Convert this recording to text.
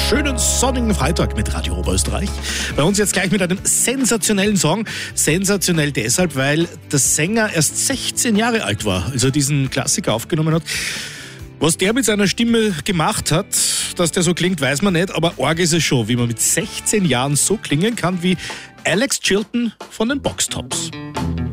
schönen sonnigen Freitag mit Radio Oberösterreich. Bei uns jetzt gleich mit einem sensationellen Song. Sensationell deshalb, weil der Sänger erst 16 Jahre alt war, als er diesen Klassiker aufgenommen hat. Was der mit seiner Stimme gemacht hat, dass der so klingt, weiß man nicht, aber arg ist es schon, wie man mit 16 Jahren so klingen kann wie Alex Chilton von den Box Tops.